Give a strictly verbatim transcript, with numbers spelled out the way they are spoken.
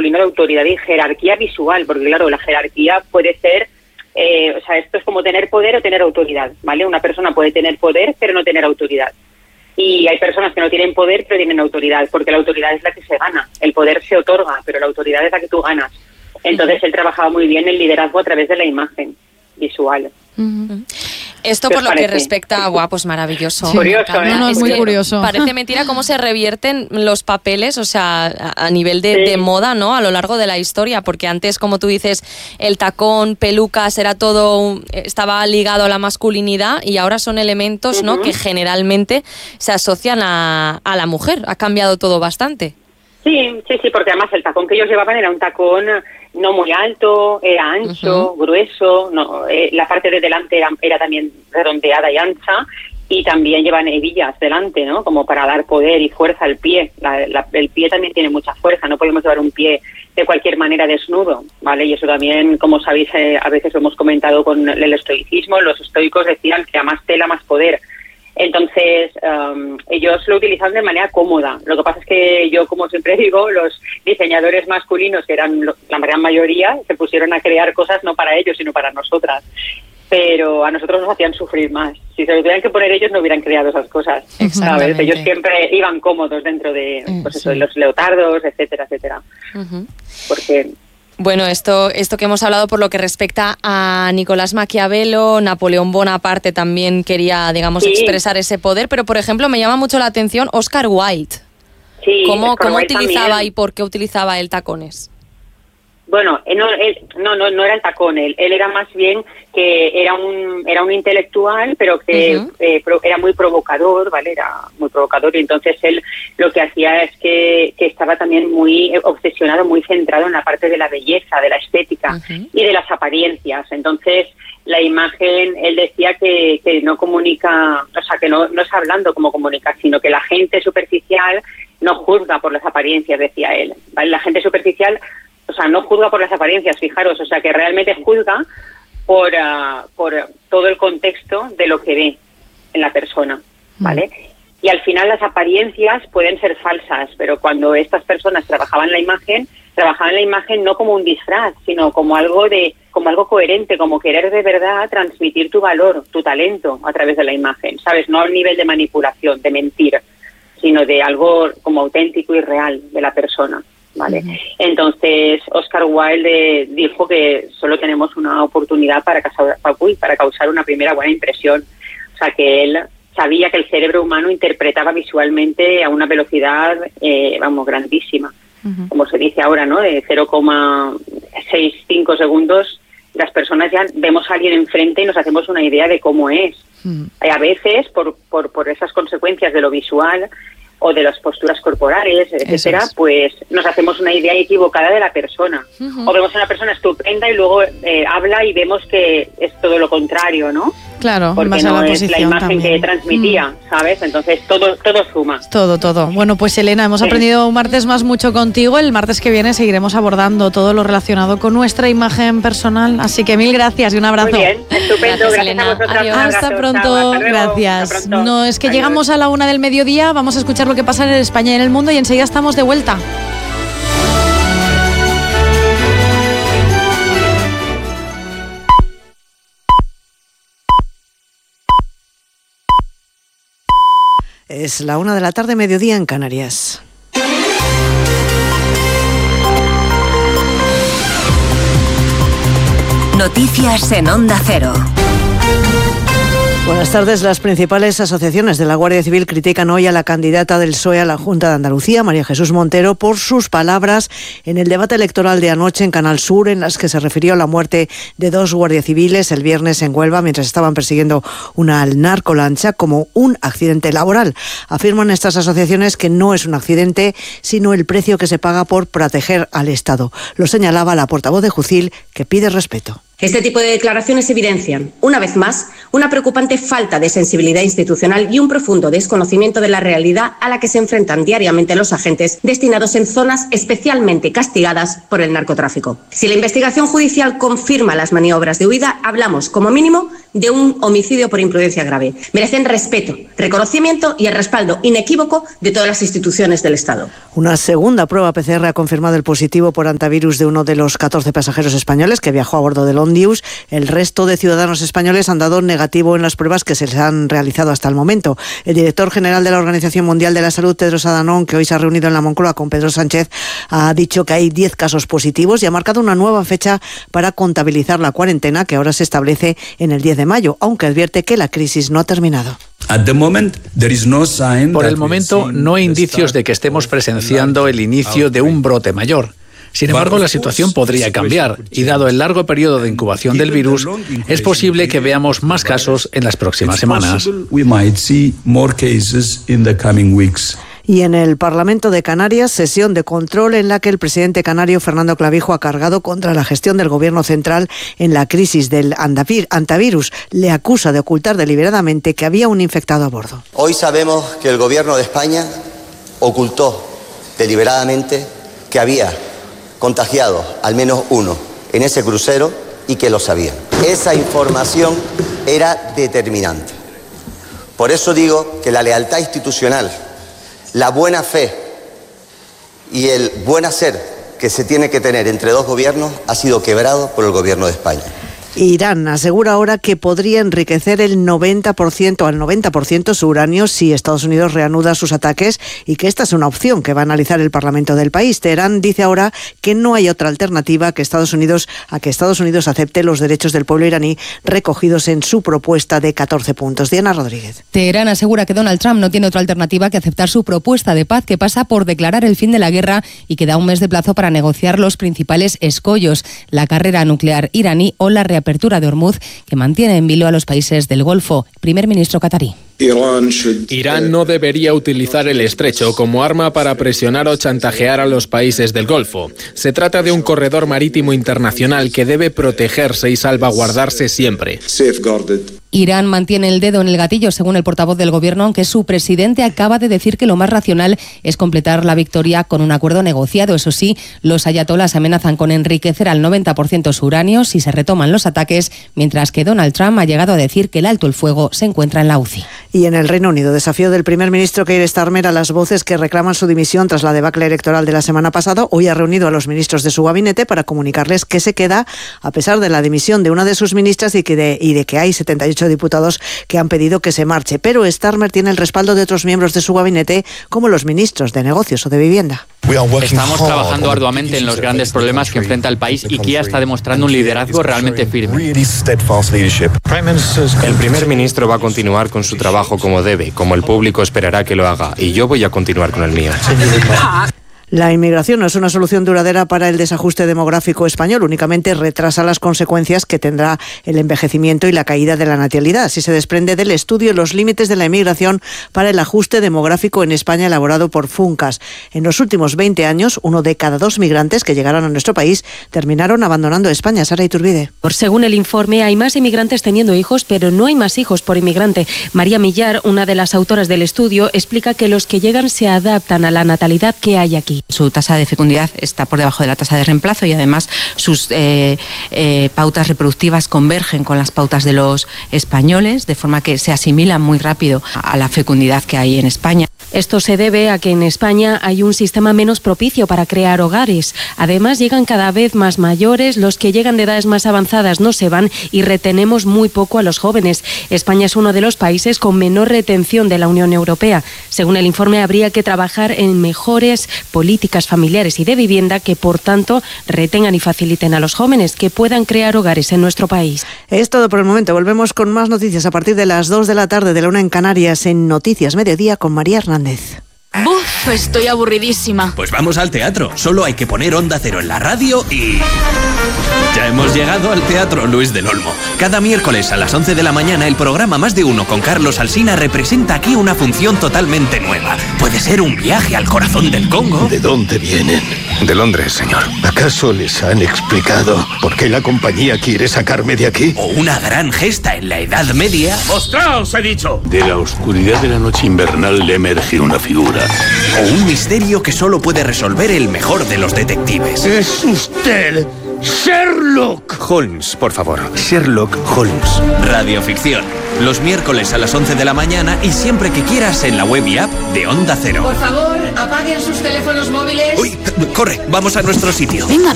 masculino de autoridad y jerarquía visual, porque claro, la jerarquía puede ser, eh, o sea, esto es como tener poder o tener autoridad, ¿vale? Una persona puede tener poder pero no tener autoridad. Y hay personas que no tienen poder pero tienen autoridad, porque la autoridad es la que se gana, el poder se otorga, pero la autoridad es la que tú ganas. Entonces él trabajaba muy bien el liderazgo a través de la imagen visual. Uh-huh. Esto por lo parece? que respecta a guau, pues maravilloso. Sí. Curioso, ¿eh? No, no, es Es muy que curioso. Parece mentira cómo se revierten los papeles, o sea, a, a nivel de, Sí. de moda, ¿no? A lo largo de la historia, porque antes, como tú dices, el tacón, pelucas, era todo, estaba ligado a la masculinidad y ahora son elementos, ¿no? Uh-huh. Que generalmente se asocian a, a la mujer. Ha cambiado todo bastante. Sí, sí, sí, porque además el tacón que ellos llevaban era un tacón no muy alto, era ancho, uh-huh. grueso, no, eh, la parte de delante era, era también redondeada y ancha, y también llevan hebillas delante, ¿no? Como para dar poder y fuerza al pie. La, la, el pie también tiene mucha fuerza, no podemos llevar un pie de cualquier manera desnudo, ¿vale? Y eso también, como sabéis, eh, a veces lo hemos comentado con el estoicismo, los estoicos decían que a más tela, más poder. Entonces, um, ellos lo utilizaban de manera cómoda. Lo que pasa es que yo, como siempre digo, los diseñadores masculinos, que eran lo, la gran mayoría, se pusieron a crear cosas no para ellos, sino para nosotras. Pero a nosotros nos hacían sufrir más. Si se lo tuvieran que poner ellos, no hubieran creado esas cosas. ¿Sabes? Ellos siempre iban cómodos dentro de, pues eso, de los leotardos, etcétera, etcétera. Uh-huh. Porque... Bueno, esto, esto que hemos hablado por lo que respecta a Nicolás Maquiavelo, Napoleón Bonaparte también quería, digamos, sí. expresar ese poder, pero por ejemplo me llama mucho la atención Oscar Wilde. Sí, ¿Cómo, Oscar cómo Wilde utilizaba también. y por qué utilizaba él tacones? Bueno, él no, él, no, no, no era el tacón, él, él era más bien que era un era un intelectual, pero que uh-huh. eh, pro, era muy provocador, ¿vale? Era muy provocador, y entonces él lo que hacía es que, que estaba también muy obsesionado, muy centrado en la parte de la belleza, de la estética uh-huh. y de las apariencias. Entonces, la imagen, él decía que, que no comunica, o sea, que no, no es hablando como comunica, sino que la gente superficial no juzga por las apariencias, decía él, ¿vale? La gente superficial... O sea, no juzga por las apariencias, fijaros, o sea, que realmente juzga por, uh, por todo el contexto de lo que ve en la persona, ¿vale? Mm. Y al final las apariencias pueden ser falsas, pero cuando estas personas trabajaban la imagen, trabajaban la imagen no como un disfraz, sino como algo de, como algo coherente, como querer de verdad transmitir tu valor, tu talento a través de la imagen, ¿sabes? No a un nivel de manipulación, de mentir, sino de algo como auténtico y real de la persona. ¿Vale? Uh-huh. Entonces Oscar Wilde dijo que solo tenemos una oportunidad para causar, para causar una primera buena impresión. O sea, que él sabía que el cerebro humano interpretaba visualmente a una velocidad, eh, vamos, grandísima. Uh-huh. Como se dice ahora, ¿no? De cero coma sesenta y cinco segundos, las personas ya vemos a alguien enfrente y nos hacemos una idea de cómo es. Uh-huh. A veces, por, por, por esas consecuencias de lo visual, o de las posturas corporales, etcétera, pues nos hacemos una idea equivocada de la persona. Uh-huh. O vemos a una persona estupenda y luego eh, habla y vemos que es todo lo contrario, ¿no? Claro, porque más no a la es la imagen también. que transmitía, mm. ¿sabes? Entonces todo todo suma. Todo, todo. Bueno, pues Elena, hemos sí. aprendido un martes más mucho contigo. El martes que viene seguiremos abordando todo lo relacionado con nuestra imagen personal. Así que mil gracias y un abrazo. Muy bien, estupendo. Gracias, gracias a vosotros. Adiós. Hasta abrazo, pronto. chao, hasta gracias. Hasta pronto. No, es que Adiós. Llegamos a la una del mediodía, vamos a escuchar lo que pasa en España y en el mundo y enseguida estamos de vuelta. Es la una de la tarde, mediodía en Canarias. Noticias en Onda Cero. Buenas tardes. Las principales asociaciones de la Guardia Civil critican hoy a la candidata del P S O E a la Junta de Andalucía, María Jesús Montero, por sus palabras en el debate electoral de anoche en Canal Sur, en las que se refirió a la muerte de dos guardias civiles el viernes en Huelva mientras estaban persiguiendo una narcolancha como un accidente laboral. Afirman estas asociaciones que no es un accidente, sino el precio que se paga por proteger al Estado. Lo señalaba la portavoz de Jucil, que pide respeto. Este tipo de declaraciones evidencian, una vez más, una preocupante falta de sensibilidad institucional y un profundo desconocimiento de la realidad a la que se enfrentan diariamente los agentes destinados en zonas especialmente castigadas por el narcotráfico. Si la investigación judicial confirma las maniobras de huida, hablamos, como mínimo, de un homicidio por imprudencia grave. Merecen respeto, reconocimiento y el respaldo inequívoco de todas las instituciones del Estado. Una segunda prueba P C R ha confirmado el positivo por antivirus de uno de los catorce pasajeros españoles que viajó a bordo del Ondius. El resto de ciudadanos españoles han dado negativo en las pruebas que se les han realizado hasta el momento. El director general de la Organización Mundial de la Salud, Tedros Adhanom, que hoy se ha reunido en la Moncloa con Pedro Sánchez, ha dicho que hay diez casos positivos y ha marcado una nueva fecha para contabilizar la cuarentena, que ahora se establece en el diez de mayo, aunque advierte que la crisis no ha terminado. Por el momento, no hay indicios de que estemos presenciando el inicio de un brote mayor. Sin embargo, la situación podría cambiar y, dado el largo periodo de incubación del virus, es posible que veamos más casos en las próximas semanas. Y en el Parlamento de Canarias, sesión de control en la que el presidente canario Fernando Clavijo ha cargado contra la gestión del Gobierno central en la crisis del antivirus. Le acusa de ocultar deliberadamente que había un infectado a bordo. Hoy sabemos que el Gobierno de España ocultó deliberadamente que había contagiado al menos uno en ese crucero y que lo sabían. Esa información era determinante. Por eso digo que la lealtad institucional, la buena fe y el buen hacer que se tiene que tener entre dos gobiernos ha sido quebrado por el Gobierno de España. Irán asegura ahora que podría enriquecer el noventa por ciento al noventa por ciento su uranio si Estados Unidos reanuda sus ataques y que esta es una opción que va a analizar el Parlamento del país. Teherán dice ahora que no hay otra alternativa que Estados Unidos a que Estados Unidos acepte los derechos del pueblo iraní recogidos en su propuesta de catorce puntos. Diana Rodríguez. Teherán asegura que Donald Trump no tiene otra alternativa que aceptar su propuesta de paz, que pasa por declarar el fin de la guerra y que da un mes de plazo para negociar los principales escollos, la carrera nuclear iraní o la reapertura de Hormuz, que mantiene en vilo a los países del Golfo. Primer ministro catarí. Irán no debería utilizar el estrecho como arma para presionar o chantajear a los países del Golfo. Se trata de un corredor marítimo internacional que debe protegerse y salvaguardarse siempre. Irán mantiene el dedo en el gatillo, según el portavoz del gobierno, aunque su presidente acaba de decir que lo más racional es completar la victoria con un acuerdo negociado. Eso sí, los ayatolás amenazan con enriquecer al noventa por ciento su uranio si se retoman los ataques, mientras que Donald Trump ha llegado a decir que el alto el fuego se encuentra en la U C I. Y en el Reino Unido, desafío del primer ministro Keir Starmer a las voces que reclaman su dimisión tras la debacle electoral de la semana pasada. Hoy ha reunido a los ministros de su gabinete para comunicarles que se queda a pesar de la dimisión de una de sus ministras y, que de, y de que hay setenta y ocho diputados que han pedido que se marche. Pero Starmer tiene el respaldo de otros miembros de su gabinete, como los ministros de Negocios o de Vivienda. Estamos trabajando arduamente en los grandes problemas que enfrenta el país y Keir está demostrando un liderazgo realmente firme. El primer ministro va a continuar con su trabajo como debe, como el público esperará que lo haga, y yo voy a continuar con el mío. La inmigración no es una solución duradera para el desajuste demográfico español, únicamente retrasa las consecuencias que tendrá el envejecimiento y la caída de la natalidad. Así se desprende del estudio Los límites de la inmigración para el ajuste demográfico en España, elaborado por Funcas. En los últimos veinte años, uno de cada dos migrantes que llegaron a nuestro país terminaron abandonando España. Sara Iturbide. Según el informe, hay más inmigrantes teniendo hijos, pero no hay más hijos por inmigrante. María Millar, una de las autoras del estudio, explica que los que llegan se adaptan a la natalidad que hay aquí. Su tasa de fecundidad está por debajo de la tasa de reemplazo y además sus eh, eh, pautas reproductivas convergen con las pautas de los españoles, de forma que se asimilan muy rápido a la fecundidad que hay en España. Esto se debe a que en España hay un sistema menos propicio para crear hogares. Además, llegan cada vez más mayores, los que llegan de edades más avanzadas no se van y retenemos muy poco a los jóvenes. España es uno de los países con menor retención de la Unión Europea. Según el informe, habría que trabajar en mejores políticas familiares y de vivienda que, por tanto, retengan y faciliten a los jóvenes que puedan crear hogares en nuestro país. Es todo por el momento. Volvemos con más noticias a partir de las dos de la tarde, de la una en Canarias, en Noticias Mediodía con María Hernández. Buf, estoy aburridísima. Pues vamos al teatro. Solo hay que poner Onda Cero en la radio y... ya hemos llegado al Teatro Luis del Olmo. Cada miércoles a las once de la mañana el programa Más de Uno con Carlos Alsina representa aquí una función totalmente nueva. Puede ser un viaje al corazón del Congo. ¿De dónde vienen? De Londres, señor. ¿Acaso les han explicado por qué la compañía quiere sacarme de aquí? O una gran gesta en la Edad Media. ¡Mostraos, he dicho! De la oscuridad de la noche invernal le emerge una figura. O un misterio que solo puede resolver el mejor de los detectives. Es usted Sherlock Holmes, por favor. Sherlock Holmes. Radioficción. Los miércoles a las once de la mañana y siempre que quieras en la web y app de Onda Cero. Por favor, apaguen sus teléfonos móviles. Uy, corre, vamos a nuestro sitio. Venga,